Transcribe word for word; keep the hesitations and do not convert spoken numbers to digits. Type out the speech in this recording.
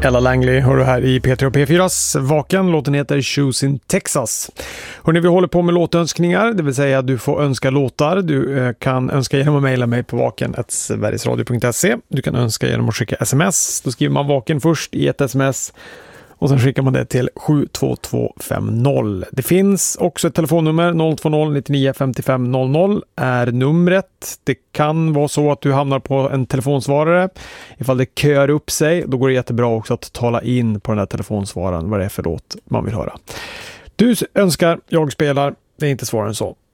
Ella Langley hör du här i P tre och P fyras Vaken. Låten heter Shoes in Texas. Hörrni, vi håller på med låtönskningar, det vill säga att du får önska låtar. Du eh, kan önska genom att mejla mig på vaken at sverigesradio punkt se. Du kan önska genom att skicka sms. Då skriver man Vaken först i ett sms och sen skickar man det till sju två två fem noll. Det finns också ett telefonnummer, noll två noll nio nio fem fem noll noll är numret. Det kan vara så att du hamnar på en telefonsvarare. Ifall det kör upp sig, då går det jättebra också att tala in på den här telefonsvararen vad det är för låt man vill höra. Du önskar, jag spelar, det är inte svårare än så.